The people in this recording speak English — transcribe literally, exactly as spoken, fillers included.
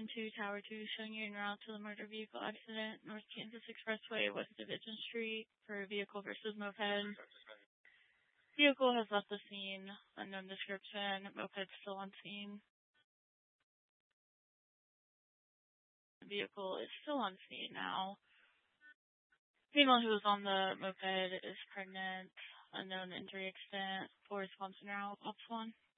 two, Tower two, showing you en route to the motor vehicle accident, North Kansas Expressway, West Division Street, for vehicle versus moped. Vehicle has left the scene, unknown description, moped still on scene. The vehicle is still on scene now. Female who was on the moped is pregnant, unknown injury extent, for response and route, Ops one.